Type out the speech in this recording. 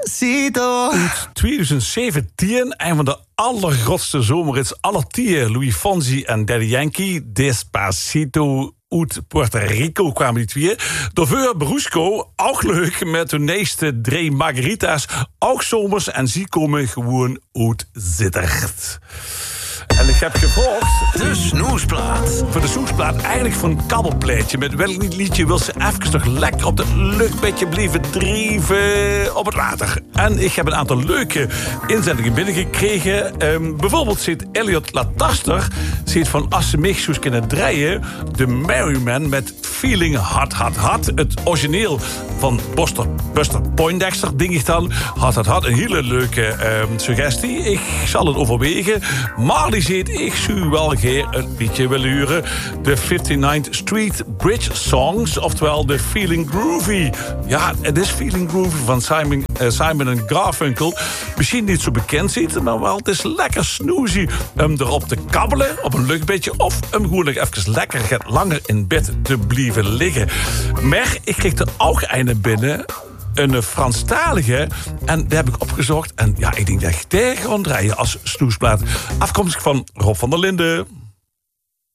Despacito. 2017, een van de allergrootste zomerhits aller tijden. Louis Fonsi en Daddy Yankee. Despacito. Uit Puerto Rico kwamen die twee. Daarvoor Brusco, ook leuk, met de nächste 3 margaritas. Ook zomers en ze komen gewoon uit Sittard. En ik heb gevraagd... De snoesplaat. Voor de snoesplaat eigenlijk voor een kabbelpleitje. Met welk liedje wil ze even nog lekker op het luchtbedje blijven drijven op het water. En ik heb een aantal leuke inzendingen binnengekregen. Bijvoorbeeld zit Elliot Lataster. Zit van als ze mij zo kunnen draaien. De Merryman met Feeling Hot Hot Hot. Het origineel van Buster Poindexter, denk ik dan. Hot Hot Hot, een hele leuke suggestie. Ik zal het overwegen. Marley zit, ik zou wel geen een liedje willen huren. De 59th Street Bridge Songs, oftewel de Feeling Groovy. Ja, het is Feeling Groovy van Simon Garfunkel. Misschien niet zo bekend ziet, maar wel, het is lekker snoezy om erop te kabbelen op een luchtbedje of om gewoon nog even lekker langer in bed te blijven liggen. Maar ik kreeg er ook een binnen, een Franstalige, en daar heb ik opgezocht. En ja, ik denk dat ik daar gewoon draaien als snoesplaat. Afkomstig van Rob van der Linden.